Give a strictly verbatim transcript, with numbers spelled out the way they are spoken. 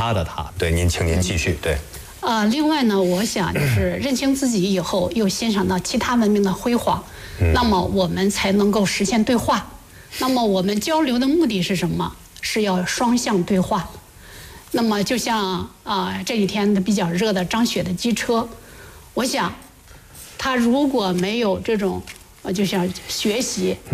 他的他。对，您请您继续。对。 啊、呃，另外呢，我想就是认清自己以后，又欣赏到其他文明的辉煌，嗯、那么我们才能够实现对话。那么我们交流的目的是什么？是要双向对话。那么就像啊、呃、这几天的比较热的张雪的机车，我想，他如果没有这种呃就像学习